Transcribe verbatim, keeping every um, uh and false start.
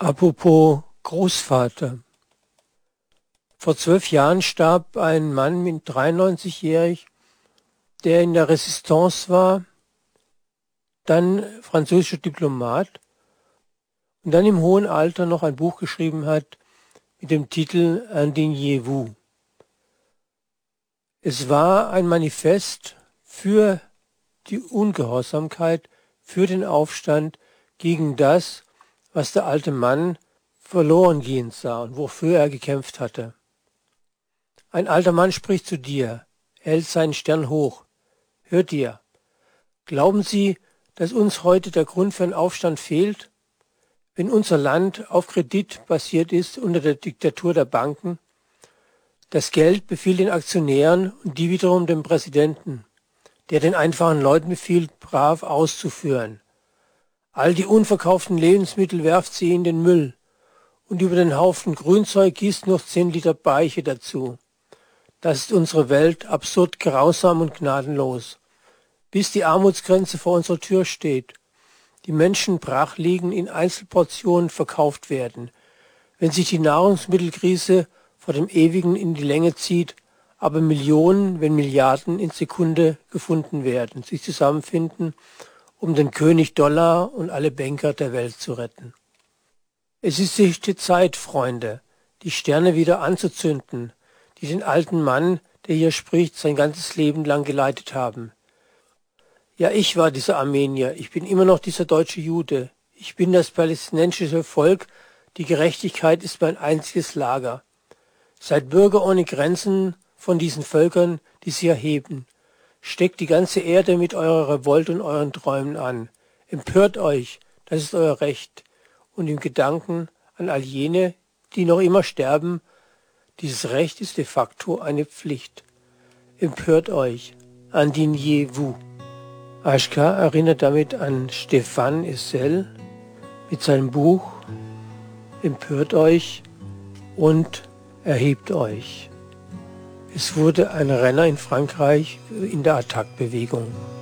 Apropos Großvater. Vor zwölf Jahren starb ein Mann mit dreiundneunzigjährig, der in der Resistance war, dann französischer Diplomat und dann im hohen Alter noch ein Buch geschrieben hat mit dem Titel Indignez-vous. Es war ein Manifest für die Ungehorsamkeit, für den Aufstand gegen das, was der alte Mann verloren gehen sah und wofür er gekämpft hatte. Ein alter Mann spricht zu dir, hält seinen Stern hoch. Hört ihr? Glauben Sie, dass uns heute der Grund für einen Aufstand fehlt? Wenn unser Land auf Kredit basiert ist unter der Diktatur der Banken, das Geld befiehlt den Aktionären und die wiederum dem Präsidenten, der den einfachen Leuten befiehlt, brav auszuführen. All die unverkauften Lebensmittel werft sie in den Müll und über den Haufen Grünzeug gießt noch zehn Liter Beiche dazu. Das ist unsere Welt, absurd, grausam und gnadenlos. Bis die Armutsgrenze vor unserer Tür steht, die Menschen brach liegen, in Einzelportionen verkauft werden, wenn sich die Nahrungsmittelkrise vor dem Ewigen in die Länge zieht, aber Millionen, wenn Milliarden in Sekunde gefunden werden, sich zusammenfinden, um den König Dollar und alle Banker der Welt zu retten. Es ist die Zeit, Freunde, die Sterne wieder anzuzünden, die den alten Mann, der hier spricht, sein ganzes Leben lang geleitet haben. Ja, ich war dieser Armenier, ich bin immer noch dieser deutsche Jude, ich bin das palästinensische Volk, die Gerechtigkeit ist mein einziges Lager. Seid Bürger ohne Grenzen von diesen Völkern, die sie erheben. Steckt die ganze Erde mit eurer Revolte und euren Träumen an. Empört euch, das ist euer Recht. Und im Gedanken an all jene, die noch immer sterben, dieses Recht ist de facto eine Pflicht. Empört euch, indignez-vous. Aschka erinnert damit an Stéphane Hessel mit seinem Buch Empört euch und erhebt euch. Es wurde ein Renner in Frankreich in der Attac-Bewegung.